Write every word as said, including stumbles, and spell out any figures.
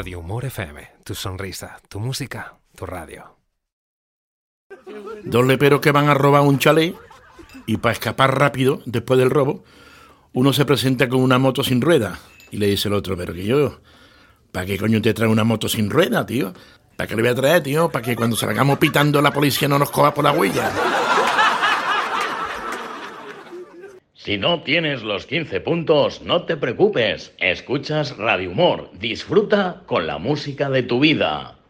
Radio Humor F M, tu sonrisa, tu música, tu radio. Dos leperos que van a robar un chalet y para escapar rápido después del robo, uno se presenta con una moto sin ruedas y le dice el otro, pero que yo, ¿para qué coño te trae una moto sin ruedas, tío? ¿Para qué le voy a traer, tío? Para que cuando salgamos pitando la policía no nos coja por la huella. Si no tienes los quince puntos, no te preocupes. Escuchas Radio Humor. Disfruta con la música de tu vida.